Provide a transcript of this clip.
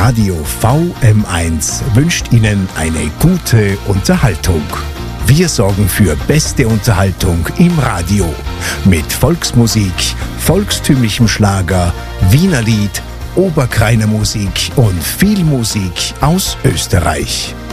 Radio VM1 wünscht Ihnen eine gute Unterhaltung. Wir sorgen für beste Unterhaltung im Radio mit Volksmusik, volkstümlichem Schlager, Wiener Lied, Oberkreiner Musik und viel Musik aus Österreich.